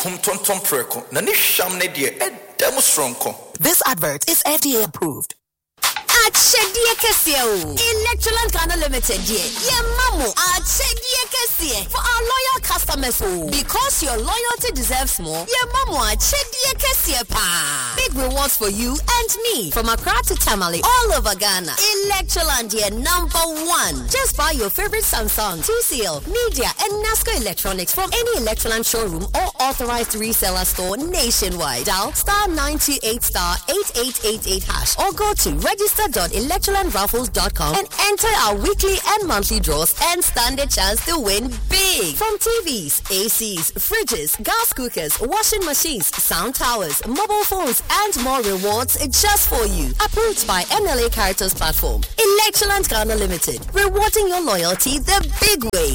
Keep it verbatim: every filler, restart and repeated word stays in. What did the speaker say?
kum tonton preko na ne hwam ne de edam stronko. This advert is F D A approved. Achedie Kesie o. Electroland Ghana Limited ye. Ye mamu Achedie Kesie for our loyal customers o. Because your loyalty deserves more. Ye mamu Achedie Kesie pa. Big rewards for you and me from Accra to Tamale all over Ghana. Electroland ye number one. Just buy your favorite Samsung, T C L, Media and Nasco Electronics from any Electroland showroom or authorized reseller store nationwide. Dial star nine two eight star eight eight eight eight hash or go to register dot electroland raffles dot com and enter our weekly and monthly draws and stand a chance to win big. From T Vs, A Cs, fridges, gas cookers, washing machines, sound towers, mobile phones, and more rewards just for you. Approved by M L A Caritas Platform. Electroland Ghana Limited. Rewarding your loyalty the big way.